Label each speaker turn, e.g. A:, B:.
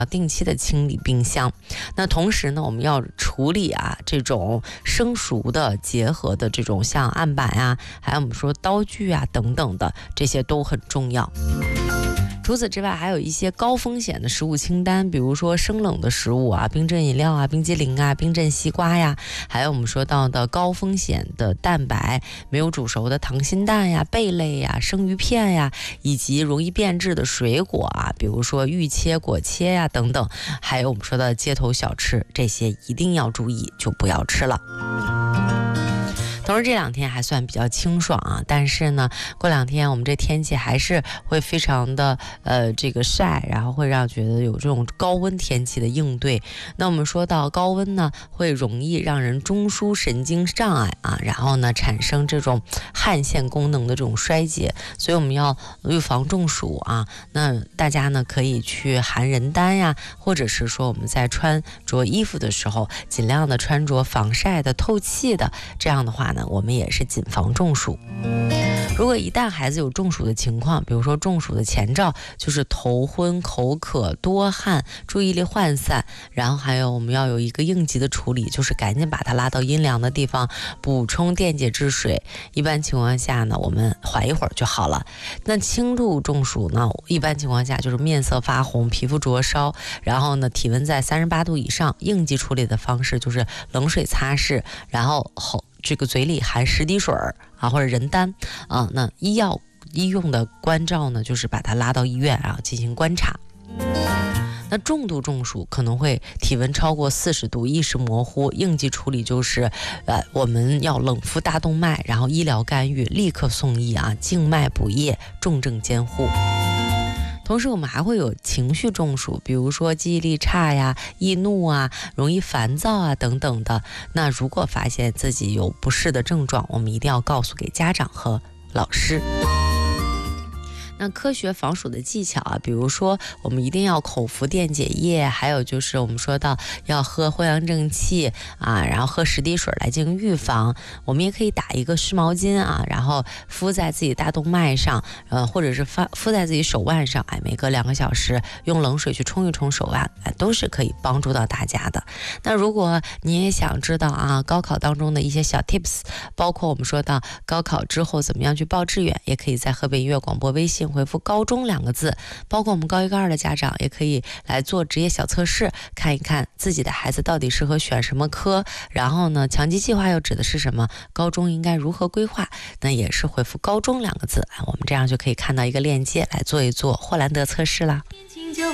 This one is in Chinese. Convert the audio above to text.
A: 定期的清理冰箱。那同时呢，我们要处理这种生熟的结合的这种像案板还有我们说刀具等等的，这些都很重要。除此之外，还有一些高风险的食物清单，比如说生冷的食物冰镇饮料冰激凌冰镇西瓜还有我们说到的高风险的蛋白，没有煮熟的溏心蛋贝类生鱼片以及容易变质的水果比如说预切、果切等等，还有我们说的街头小吃，这些一定要注意，就不要吃了。同时这2天还算比较清爽但是呢，过2天我们这天气还是会非常的这个晒，然后会让觉得有这种高温天气的应对。那我们说到高温呢，会容易让人中枢神经障碍然后呢产生这种汗腺功能的这种衰竭，所以我们要预防中暑那大家呢可以去含人丹或者是说我们在穿着衣服的时候，尽量的穿着防晒的、透气的，这样的话呢，我们也是谨防中暑。如果一旦孩子有中暑的情况，比如说中暑的前兆就是头昏、口渴、多汗、注意力涣散，然后还有我们要有一个应急的处理，就是赶紧把他拉到阴凉的地方补充电解质水。一般情况下呢，我们缓一会儿就好了。那轻度中暑呢，一般情况下就是面色发红、皮肤灼烧，然后呢体温在38度以上。应急处理的方式就是冷水擦拭，然后这个嘴里含10滴水或者人丹那医用的关照呢，就是把他拉到医院进行观察。那重度中暑可能会体温超过40度，意识模糊，应急处理就是我们要冷敷大动脉，然后医疗干预，立刻送医静脉补液，重症监护。同时我们还会有情绪中暑，比如说记忆力差易怒容易烦躁等等的。那如果发现自己有不适的症状，我们一定要告诉给家长和老师。那科学防暑的技巧比如说我们一定要口服电解液，还有就是我们说到要喝藿香正气然后喝10滴水来进行预防。我们也可以打一个湿毛巾然后敷在自己大动脉上，或者是敷在自己手腕上，每隔2个小时用冷水去冲一冲手腕，都是可以帮助到大家的。那如果你也想知道高考当中的一些小 tips， 包括我们说到高考之后怎么样去报志愿，也可以在河北音乐广播微信回复高中2个字，包括我们高1高2的家长也可以来做职业小测试，看一看自己的孩子到底适合选什么科，然后呢强基计划又指的是什么，高中应该如何规划，那也是回复高中2个字我们这样就可以看到一个链接来做一做霍兰德测试啦。